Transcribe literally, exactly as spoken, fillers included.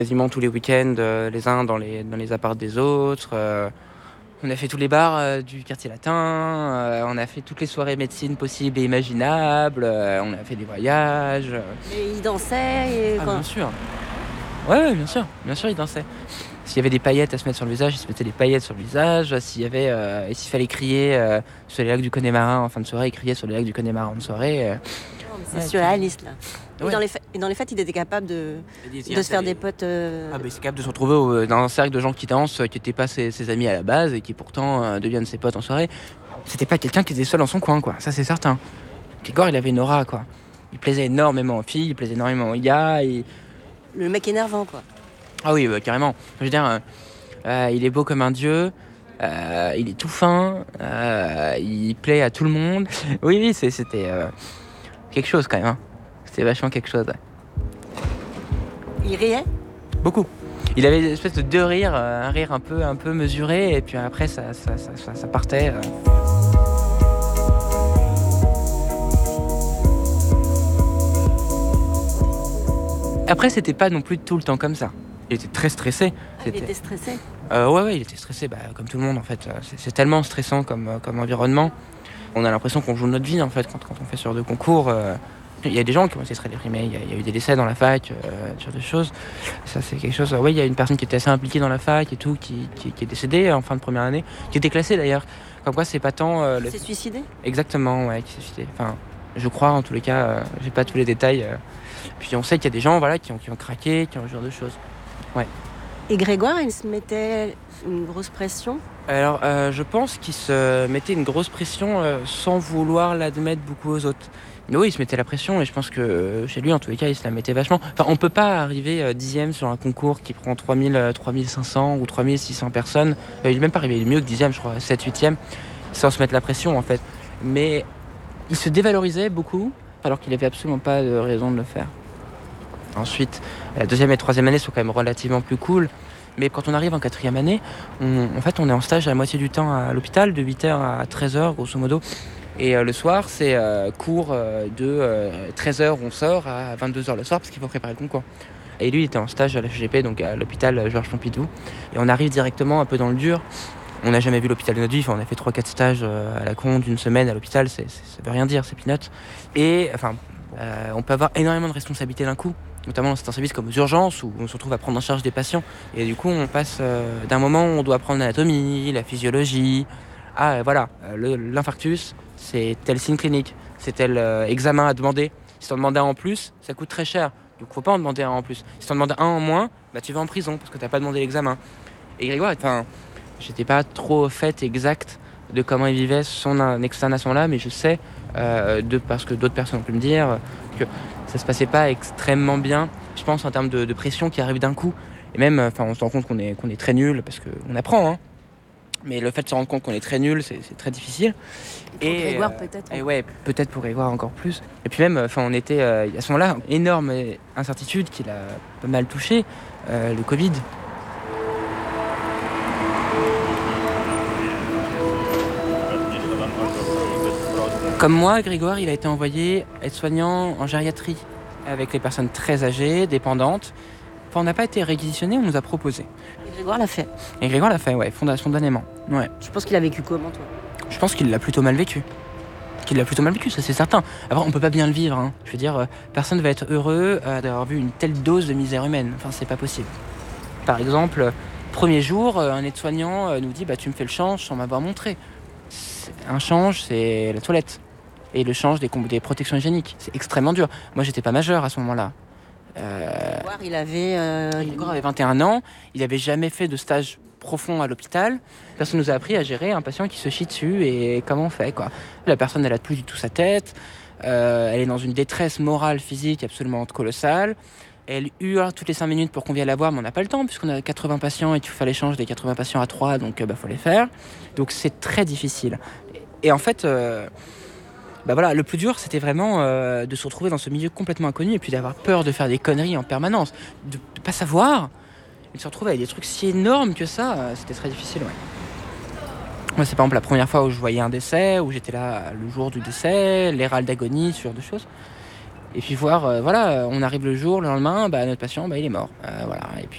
Quasiment tous les week-ends, euh, les uns dans les, dans les apparts des autres. Euh, on a fait tous les bars euh, du quartier latin, euh, on a fait toutes les soirées médecine possibles et imaginables, euh, on a fait des voyages. euh. Et il dansait et Ah, quand... bien sûr. Ouais, ouais, bien sûr, bien sûr, il dansait. S'il y avait des paillettes à se mettre sur le visage, il se mettait des paillettes sur le visage. S'il y avait, euh, et s'il fallait crier euh, sur les lacs du Connemara en fin de soirée, il criait sur les lacs du Connemara en soirée. euh. C'est Ouais, surréaliste, là. Et, Ouais. dans les fa- et dans les fêtes, il était capable de, de se faire des potes... euh, Ah, bah, c'est capable de se retrouver au- dans un cercle de gens qui dansent, euh, qui n'étaient pas ses, ses amis à la base et qui pourtant euh, deviennent ses potes en soirée. C'était pas quelqu'un qui était seul dans son coin, quoi. Ça, c'est certain. Grégoire, il avait une aura, quoi. Il plaisait énormément aux filles, il plaisait énormément aux gars. il- Le mec énervant, quoi. Ah oui, bah, carrément. Je veux dire, euh, euh, il est beau comme un dieu. euh, il est tout fin. euh, il plaît à tout le monde. Oui, oui, c'est- c'était euh, quelque chose, quand même. hein. C'était vachement quelque chose, ouais. Il riait. Beaucoup. Il avait une espèce de deux rires, euh, un rire un peu, un peu mesuré, et puis après ça, ça, ça, ça- ça partait. euh. Après, c'était pas non plus tout le temps comme ça. Il était très stressé. Ah, il était stressé. Euh, ouais, ouais, il était stressé, bah, comme tout le monde en fait. Euh, C'est, c'est tellement stressant comme, euh, comme environnement. On a l'impression qu'on joue notre vie en fait quand, quand on fait ce genre de concours. euh. Il y a des gens qui ont été très déprimés, il y, a, il y a eu des décès dans la fac, euh, ce genre de choses. Ça, c'est quelque chose. Oui, il y a une personne qui était assez impliquée dans la fac et tout, qui, qui, qui est décédée en fin de première année, qui était classée d'ailleurs. Comme quoi, c'est pas tant. euh, Il le... s'est suicidé. Exactement, ouais, qui s'est suicidé. Enfin, je crois en tous les cas, euh, j'ai pas tous les détails. euh. Puis on sait qu'il y a des gens voilà, qui, ont, qui ont craqué, qui ont ce genre de choses. Ouais. Et Grégoire, il se mettait une grosse pression. Alors, euh, je pense qu'il se mettait une grosse pression euh, sans vouloir l'admettre beaucoup aux autres. Mais oui, il se mettait la pression et je pense que euh, chez lui, en tous les cas, il se la mettait vachement. Enfin, on peut pas arriver euh, dixième sur un concours qui prend trois mille, euh, trois mille cinq cents ou trois mille six cents personnes. Euh, il est même pas arrivé, il est mieux que dixième, je crois, sept, huitième, sans se mettre la pression en fait. Mais il se dévalorisait beaucoup alors qu'il avait absolument pas de raison de le faire. Ensuite, la deuxième et troisième année sont quand même relativement plus cool. Mais quand on arrive en quatrième année, on, en fait, on est en stage à la moitié du temps à l'hôpital, de huit heures à treize heures, grosso modo. Et euh, le soir, c'est euh, cours euh, de euh, treize heures, on sort, à vingt-deux heures le soir, parce qu'il faut préparer le concours. Et lui, il était en stage à la F G P, donc à l'hôpital Georges Pompidou. Et on arrive directement un peu dans le dur. On n'a jamais vu l'hôpital de notre vie. Enfin, on a fait trois quatre stages euh, à la con d'une semaine à l'hôpital. C'est, c'est, ça veut rien dire, c'est peanuts. Et enfin, euh, on peut avoir énormément de responsabilités d'un coup. Notamment dans certains services comme aux urgences où on se retrouve à prendre en charge des patients. Et du coup, on passe euh, d'un moment où on doit apprendre l'anatomie, la physiologie. Ah, euh, voilà, euh, le, l'infarctus, c'est tel signe clinique, c'est tel euh, examen à demander. Si t'en demandes un en plus, ça coûte très cher. Donc, faut pas en demander un en plus. Si t'en demandes un en moins, bah, tu vas en prison parce que t'as pas demandé l'examen. Et Grégoire, enfin, j'étais pas trop au fait exact de comment il vivait son euh, externation-là, mais je sais, euh, de, parce que d'autres personnes ont pu me dire, que ça se passait pas extrêmement bien, je pense, en termes de, de pression qui arrive d'un coup. Et même, enfin, on se rend compte qu'on est, qu'on est très nul, parce qu'on apprend, hein. Mais le fait de se rendre compte qu'on est très nul, c'est, c'est très difficile. Et pour Grégoire, peut-être. Et ouais, peut-être pour Grégoire encore plus. Et puis même, enfin, on était euh, à ce moment-là, énorme incertitude qui l'a pas mal touché, euh, le Covid. Comme moi, Grégoire, il a été envoyé aide-soignant en gériatrie avec les personnes très âgées, dépendantes. Enfin, on n'a pas été réquisitionné, on nous a proposé. Et Grégoire l'a fait. Et Grégoire l'a fait, ouais, fonda- spontanément. Ouais. Je pense qu'il a vécu comment, toi? Je pense qu'il l'a plutôt mal vécu. Qu'il l'a plutôt mal vécu, ça c'est certain. Après, on peut pas bien le vivre. Hein. Je veux dire, euh, personne ne va être heureux euh, d'avoir vu une telle dose de misère humaine. Enfin, c'est pas possible. Par exemple, euh, premier jour, euh, un aide-soignant euh, nous dit bah, tu me fais le change sans m'avoir montré. C'est- Un change, c'est la toilette. Et le change des, com- des protections hygiéniques. C'est extrêmement dur. Moi, j'étais pas majeur à ce moment-là. Euh, Grégoire, il avait... euh, Grégoire avait vingt et un ans. Il n'avait jamais fait de stage profond à l'hôpital. Personne nous a appris à gérer un patient qui se chie dessus et comment on fait, quoi. La personne, elle a plus du tout sa tête. Euh, elle est dans une détresse morale, physique absolument colossale. Elle hurle toutes les cinq minutes pour qu'on vienne la voir, mais on n'a pas le temps puisqu'on a quatre-vingts patients et qu'il faut l'échange des quatre-vingts patients à trois, donc il euh, bah, faut les faire. Donc c'est très difficile. Et, et en fait, euh, bah voilà, le plus dur, c'était vraiment euh, de se retrouver dans ce milieu complètement inconnu et puis d'avoir peur de faire des conneries en permanence, de ne pas savoir, et de se retrouver avec des trucs si énormes que ça, euh, c'était très difficile, ouais. Moi, c'est par exemple la première fois où je voyais un décès, où j'étais là le jour du décès, les râles d'agonie, ce genre de choses. Et puis voir, euh, voilà, on arrive le jour, le lendemain, bah, notre patient, bah, il est mort. Euh, voilà. Et puis